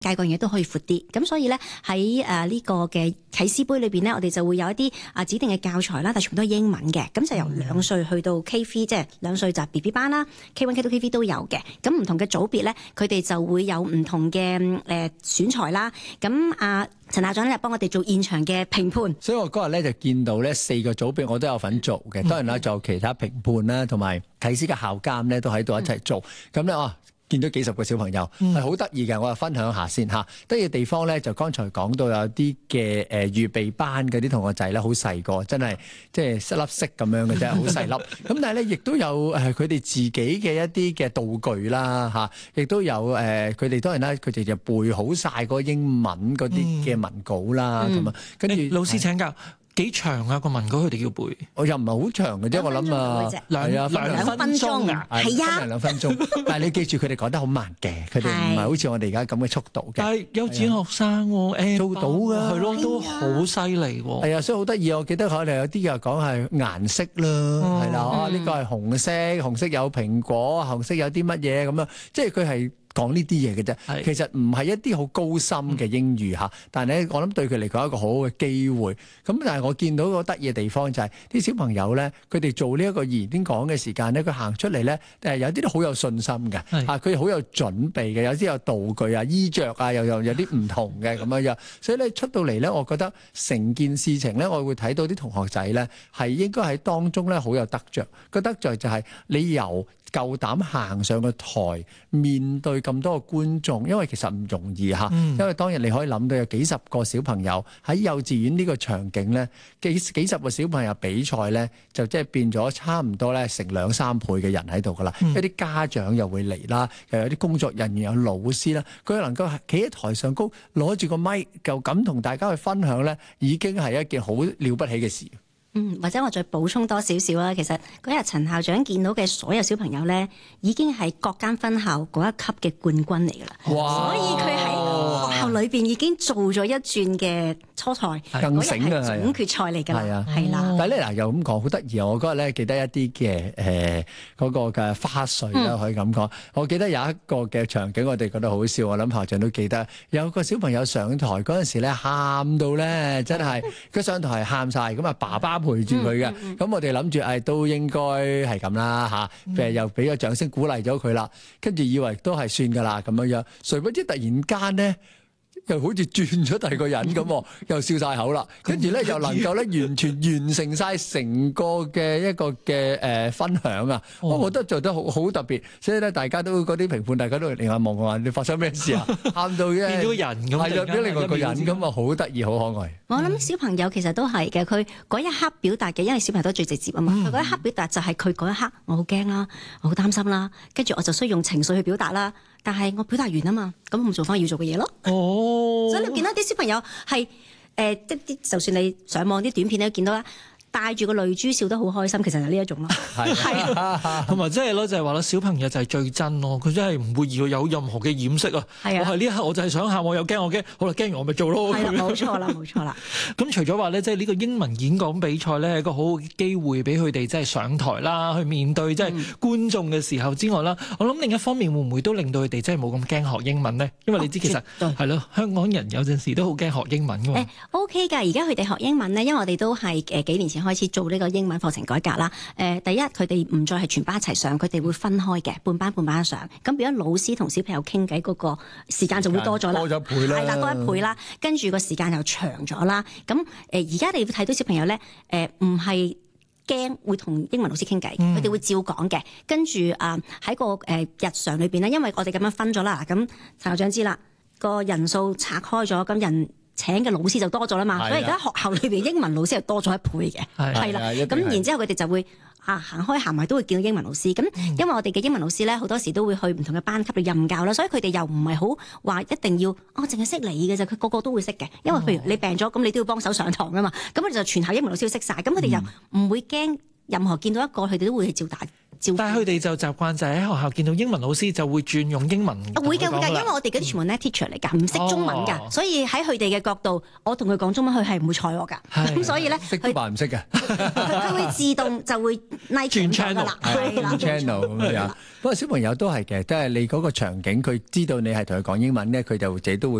界個嘢都可以闊啲。咁所以咧喺呢個嘅啟思杯裏邊咧，我哋就會有一啲指定嘅教材啦，但全部都係英文嘅。咁就由2歲去到 K3，即係2歲就 BB 班啦，K1、K2、K3 都有嘅。咁唔同嘅組別咧，佢哋就會有唔同嘅選材啦。咁陳校長咧幫我哋做現場嘅評判， 所以我嗰日咧就見到咧4個組別我都有份做嘅，當然啦，仲有其他評判啦，同埋啟思嘅校監咧都喺度一齊做，咁咧見到幾十個小朋友係好得意嘅，我就分享下先嚇。得意嘅地方咧就剛才講到有啲嘅預備班嗰啲同學仔咧好細個，真係即係一粒色咁樣嘅啫，好細粒。咁但係咧亦都有佢哋自己嘅一啲嘅道具啦嚇，亦都有佢哋當然啦，佢哋就背好晒嗰個英文嗰啲嘅文稿啦咁啊，跟住老師請教。幾長啊個文稿佢哋要背？ 我又唔係好長嘅啫，我諗兩分鐘啊， 係啊 ，2分鐘。但係你記住佢哋講得好慢嘅，佢哋唔係好似我哋而家咁嘅速度嘅。 但係幼稚園學生做到㗎， 係咯，都好犀利喎。 係啊，所以好得意。我記得佢哋有啲又講係顏色啦，係啦，呢個係紅色，紅色有蘋果，紅色有啲乜嘢咁樣，即係佢係講呢啲嘢嘅啫，其實唔係一啲好高深嘅英語嚇，但係咧我諗對佢嚟講係一個好好嘅機會。咁但係我見到個得意嘅地方就係啲小朋友咧，佢哋做呢一個言邊講嘅時間咧，佢行出嚟咧有啲都好有信心嘅嚇，佢好有準備嘅，有啲有道具啊、衣着啊，又有啲唔同嘅咁樣樣。所以咧出到嚟咧，我覺得成件事情咧，我會睇到啲同學仔咧係應該喺當中咧好有得着。個得着就係你由夠膽行上個台面對咁多個觀眾，因為其實唔容易嚇。因為當日你可以諗到有幾十個小朋友喺幼稚園呢個場景咧，幾十個小朋友比賽咧，就即係變咗差唔多咧成2-3倍嘅人喺度噶啦。一啲家長又會嚟啦，又有啲工作人員、有老師啦，佢能夠企喺台上高攞住個咪，就咁同大家去分享咧，已經係一件好了不起嘅事。 或者我再補充多少少啦。其實嗰日陳校長見到嘅所有小朋友咧，已經係各間分校嗰一級嘅冠軍嚟㗎啦。所以佢喺學校裏邊已經做咗一轉嘅初賽， 更醒嘅係總決賽嚟㗎啦。係啦。 但係咧嗱，又咁講好得意啊！我嗰日咧記得一啲嘅嗰個嘅花絮啦，可以咁講。我記得有一個嘅場景，我哋覺得好笑。我諗校長都記得，有個小朋友上台嗰陣時咧，喊到咧真係佢上台係喊晒咁啊！爸爸陪住佢嘅，咁我哋諗住都應該係咁啦嚇，又俾個掌聲鼓勵咗佢啦，跟住以為都係算噶啦咁樣樣，誰不知突然間咧又好似轉咗第二個人咁，又笑晒口啦，跟住咧又能夠咧完全完成晒成個嘅一個嘅分享啊！我覺得做得好特別，所以咧大家都嗰啲評判，大家都另外望下你發生咩事啊？喊到嘅變咗人咁， 係變咗另外個人咁啊，好得意，好可愛。 我諗小朋友其實都係嘅，佢嗰一刻表達嘅，因為小朋友都最直接啊嘛。佢嗰一刻表達就係佢嗰一刻，我好驚啦，我好擔心啦，跟住我就需要用情緒去表達啦。但係我表達完啊嘛，咁我咪做翻要做嘅嘢咯。所以你見到啲小朋友係就算你上網啲短片都見到啦。帶住個淚珠笑得好開心，其實係呢一種咯。 係，同埋即係咯，就係話啦，小朋友就係最真咯，佢真係唔會要有任何嘅掩飾啊。我係呢一刻我就係想喊，我又驚，好啦，驚完我咪做咯。 係啦，冇錯啦，冇錯啦。 咁除咗話咧，即係呢個英文演講比賽咧，係一個好好嘅機會俾佢哋即係上台啦，去面對即係觀眾嘅時候之外啦，我諗另一方面會唔會都令到佢哋真係冇咁驚學英文咧？因為你知其實係咯，香港人有陣時都好驚學英文㗎嘛。 OK 㗎，而家佢哋學英文咧，因為我哋都係幾年前開始做呢個英文課程改革啦。第一佢哋唔再係全班一齊上，佢哋會分開嘅，半班上。咁變咗老師同小朋友傾偈嗰個時間就會多咗啦， 多咗一倍啦， 係啦，多一倍啦。跟住個時間又長咗啦。咁而家你會睇到小朋友咧，唔係驚會同英文老師傾偈，佢哋會照講嘅。跟住喺個日常裏邊咧，因為我哋咁樣分咗啦，咁陳校長知啦，個人數拆開咗，咁人請嘅老師就多咗啦嘛，所以而家學校裏邊英文老師係多咗一倍嘅，係啦。咁然之後佢哋就會行開行埋都會見到英文老師。咁因為我哋嘅英文老師咧，好多時都會去唔同嘅班級度任教啦，所以佢哋又唔係好話一定要淨係識你嘅啫，佢個個都會識嘅。因為譬如你病咗，咁你都要幫手上堂噶嘛，咁佢哋就全校英文老師都識晒，咁佢哋又唔會驚任何見到一個佢哋都會去照打。 招呼。 但係佢哋就習慣就係喺學校見到英文老師就會轉用英文。 會㗎，因為我哋嗰啲全部 net teacher 嚟㗎，唔識中文㗎，所以喺佢哋嘅角度，我同佢講中文，佢係唔會睬我㗎。咁所以咧， 識都扮唔識嘅， 佢會自動就會拉轉咗㗎啦，係啦 channel 咁樣。不過小朋友都係嘅，即係你嗰個場景，佢知道你係同佢講英文咧，佢就自己都會